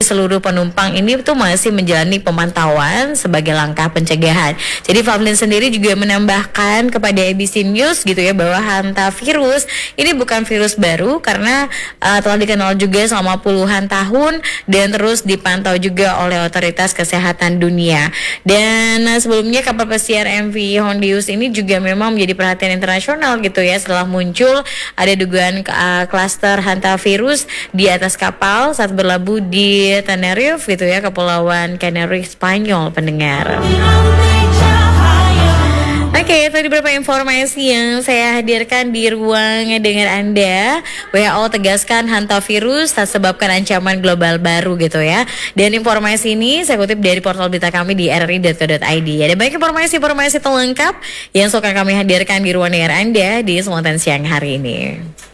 seluruh penumpang ini tuh masih menjalani pemantauan sebagai langkah pencegahan. Jadi Fadlin sendiri juga menambahkan kepada ABC News gitu ya bahwa hantavirus ini bukan virus baru karena telah dikenal juga selama puluhan tahun dan terus dipantau juga oleh otoritas kesehatan dunia. Dan sebelumnya kapal pesiar MV Hondius ini juga memang menjadi perhatian internasional gitu ya setelah muncul ada dugaan klaster hantavirus di atas kapal saat berlabuh di Tenerife gitu ya, Kepulauan Canary Spanyol pendengar. Oke, tadi beberapa informasi yang saya hadirkan di ruang dengar Anda. WHO tegaskan hantavirus tak sebabkan ancaman global baru gitu ya. Dan informasi ini saya kutip dari portal berita kami di rri.co.id. Ada banyak informasi-informasi terlengkap yang suka kami hadirkan di ruang dengar Anda di Semontan siang hari ini.